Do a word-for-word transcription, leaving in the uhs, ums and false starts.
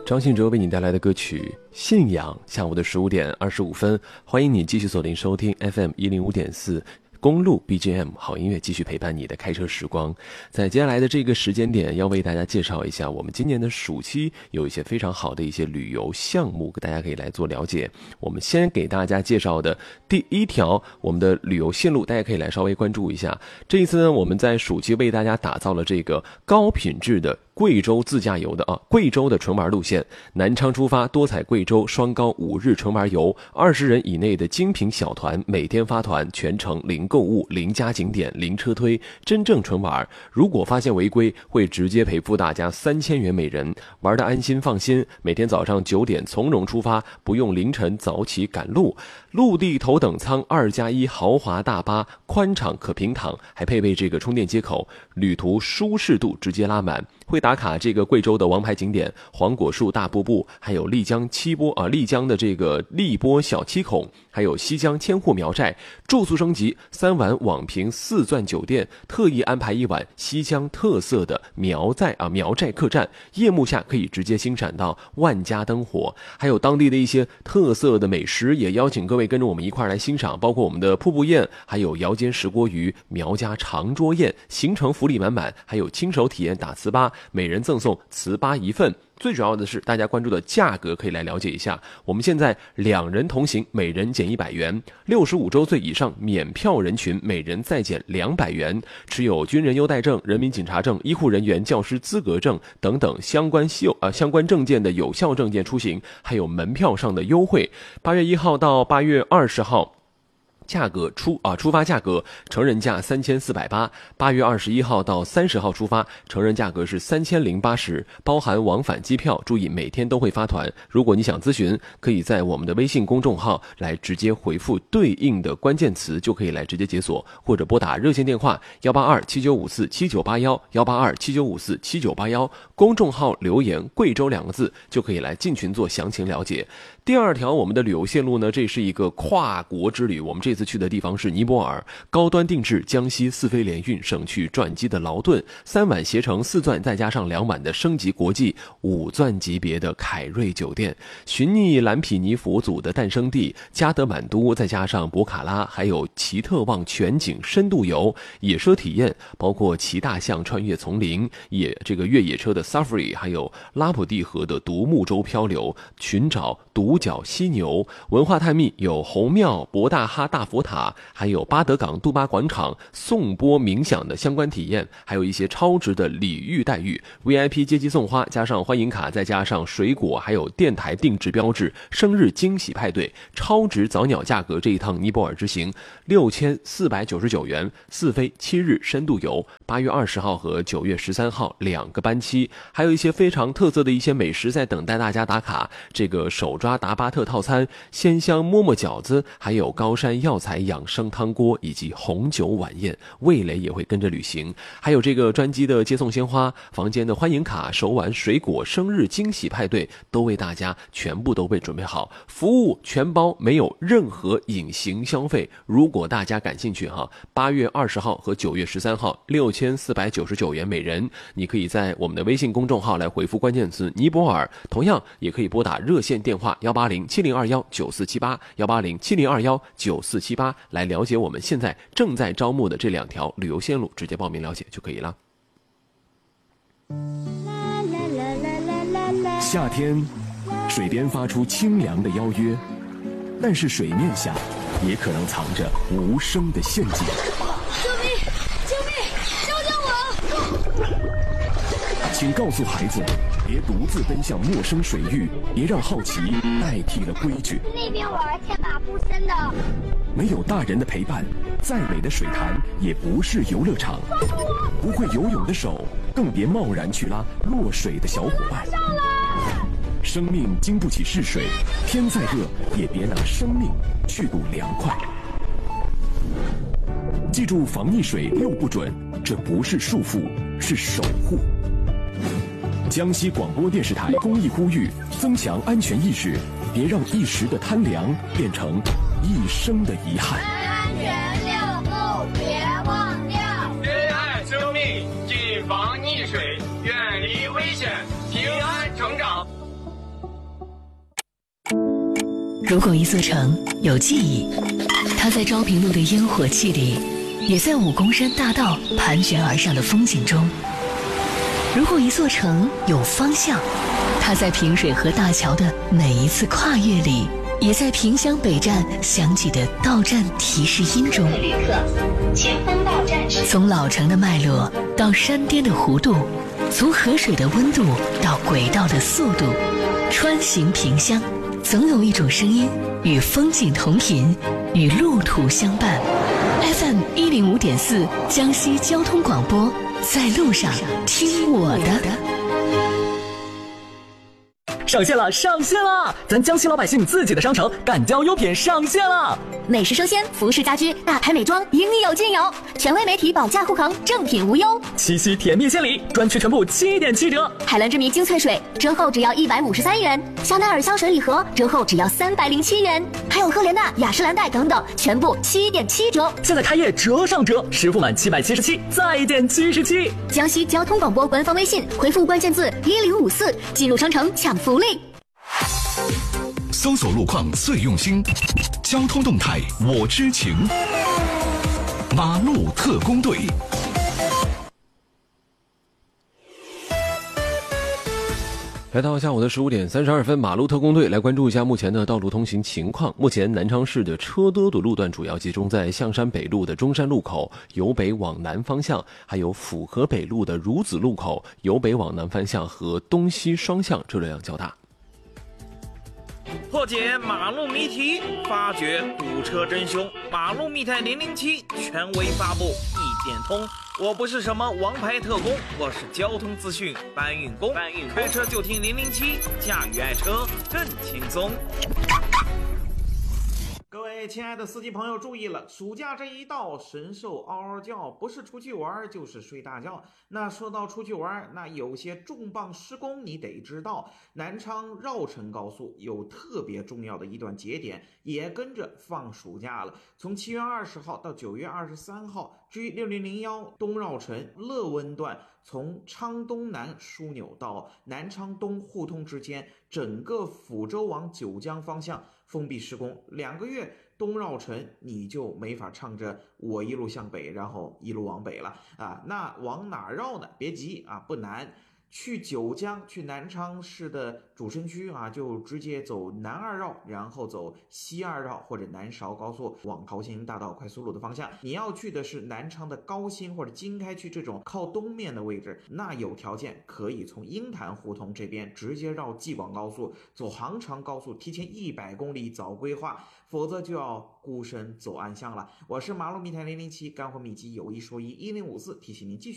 张信哲为你带来的歌曲《信仰》，下午的十五点二十五分，欢迎你继续锁定收听 F M 一零五点四。公路 B G M 好音乐继续陪伴你的开车时光。在接下来的这个时间点，要为大家介绍一下我们今年的暑期有一些非常好的一些旅游项目，大家可以来做了解。我们先给大家介绍的第一条我们的旅游线路，大家可以来稍微关注一下。这一次呢，我们在暑期为大家打造了这个高品质的贵州自驾游的啊，贵州的纯玩路线，南昌出发，多彩贵州双高五日纯玩游，二十人以内的精品小团，每天发团，全程零购物、零加景点、零车推，真正纯玩。如果发现违规，会直接赔付大家三千元每人，玩得安心放心。每天早上九点从容出发，不用凌晨早起赶路。陆地头等舱二加一豪华大巴，宽敞可平躺，还配备这个充电接口，旅途舒适度直接拉满。会打卡这个贵州的王牌景点黄果树大瀑布，还有丽江七波啊，丽江的这个荔波小七孔，还有西江千户苗寨。住宿升级，三晚网评四钻酒店，特意安排一晚西江特色的苗寨啊苗寨客栈，夜幕下可以直接欣赏到万家灯火，还有当地的一些特色的美食，也邀请各位跟着我们一块来欣赏，包括我们的瀑布宴，还有窑煎石锅鱼、苗家长桌宴，行程福利满满，还有亲手体验打糍粑，每人赠送糍粑一份。最主要的是大家关注的价格可以来了解一下，我们现在两人同行每人减一百元，六十五周岁以上免票人群每人再减两百元，持有军人优待证、人民警察证、医护人员教师资格证等等相关秀呃相关证件的有效证件出行，还有门票上的优惠。八月一号到八月二十号。价格出啊，出发价格成人价三千四百八，八月二十一号到三十号出发，成人价格是三千零八十，包含往返机票。注意每天都会发团，如果你想咨询，可以在我们的微信公众号来直接回复对应的关键词，就可以来直接解锁，或者拨打热线电话幺八二七九五四七九八幺幺八二七九五四七九八幺，公众号留言贵州两个字就可以来进群做详情了解。第二条我们的旅游线路呢，这是一个跨国之旅，我们这次去的地方是尼泊尔，高端定制江西四飞联运，省去转机的劳顿，三晚携程四钻，再加上两晚的升级国际五钻级别的凯瑞酒店，寻觅蓝毗尼佛祖的诞生地加德满都，再加上博卡拉，还有奇特旺全景深度游，野奢体验包括骑大象穿越丛林，野这个越野车的 Safari， 还有拉普蒂河的独木舟漂流，寻找独角犀牛。文化探秘有红庙、博大哈大佛塔，还有巴德港杜巴广场颂钵冥想的相关体验，还有一些超值的礼遇待遇， V I P 接机送花，加上欢迎卡，再加上水果，还有电台定制标志，生日惊喜派对，超值早鸟价格。这一趟尼泊尔之行六千四百九十九元，四飞七日深度游，八月二十号和九月十三号两个班期，还有一些非常特色的一些美食在等待大家打卡。这个手抓达巴特套餐、鲜香馍馍饺子，还有高山药材养生汤锅以及红酒晚宴，味蕾也会跟着旅行。还有这个专机的接送鲜花、房间的欢迎卡、手挽水果、生日惊喜派对都为大家全部都被准备好，服务全包，没有任何隐形消费。如果大家感兴趣哈，八月二十号和九月十三号六千四百九十九元每人，你可以在我们的微信公众号来回复关键词尼泊尔，同样也可以拨打热线电话幺八零七零二幺九四七八幺八零七零二幺九四七八来了解我们现在正在招募的这两条旅游线路，直接报名了解就可以了。 夏天，水边发出清凉的邀约，但是水面下也可能藏着无声的陷阱。 救命！救命！救救我！ 请告诉孩子，别独自奔向陌生水域，别让好奇代替了规矩。 那边玩天马不深的。 没有大人的陪伴，再美的水潭也不是游乐场。不会游泳的手，更别贸然去拉落水的小伙伴。生命经不起试水，天再热也别拿生命去赌凉快。记住防溺水六不准，这不是束缚，是守护。江西广播电视台公益呼吁：增强安全意识，别让一时的贪凉变成一生的遗憾。 安全六不别忘掉， 珍爱生命，谨防溺水，远离危险，平安成长。 如果一座城有记忆，它在昭平路的烟火气里，也在武功山大道盘旋而上的风景中。如果一座城有方向，它在平水河大桥的每一次跨越里，也在萍乡北站响起的到站提示音中。 旅客，前方到站时。 从老城的脉络到山巅的弧度，从河水的温度到轨道的速度，穿行萍乡，总有一种声音与风景同频，与路途相伴。F M 一零五点四，江西交通广播，在路上听我的。 上线了，上线了！咱江西老百姓自己的商城敢交优品上线了。 美食生鲜、服饰家居、大牌美妆，应有尽有。权威媒体保价护航，正品无忧。 七夕甜蜜献礼，专区全部七点七折。 海蓝之谜精粹水，折后只要一百五十三元。香奈儿香水礼盒，折后只要三百零七元。还有赫莲娜、雅诗兰黛等等，全部七点七折。 现在开业折上折，实付满七百七十七，再减七十七。 江西交通广播官方微信回复关键字一零五四，进入商城抢福利。 搜索路况最用心，交通动态我知情。马路特工队。 来到下午的十五点三十二分，马路特工队来关注一下目前的道路通行情况。目前南昌市的车多的路段主要集中在象山北路的中山路口由北往南方向，还有府河北路的孺子路口由北往南方向和东西双向车流量较大。 破解马路谜题，发掘堵车真凶。马路密探零零七权威发布，一点通。我不是什么王牌特工，我是交通资讯搬运工。搬运开车就听零零七，驾驭爱车更轻松。各位亲爱的司机朋友注意了，暑假这一到，神兽嗷嗷叫，不是出去玩就是睡大觉。那说到出去玩，那有些重磅施工你得知道。南昌绕城高速有特别重要的一段节点，也跟着放暑假了。从七月二十号到九月二十三号 G 六零零一东绕城乐温段，从昌东南枢纽到南昌东互通之间，整个抚州往九江方向封闭施工，两个月东绕城你就没法唱着我一路向北，然后一路往北了啊。那往哪绕呢？别急啊，不难。去九江，去南昌市的主城区啊，就直接走南二绕，然后走西二绕或者南韶高速往桃兴大道快速路的方向。你要去的是南昌的高新或者经开区这种靠东面的位置，那有条件可以从鹰潭胡同这边直接绕济广高速，走杭长高速，提前一百公里早规划，否则就要孤身走暗巷了。我是马路密探零零七，干货秘籍有一说一，一零五四，提醒您继续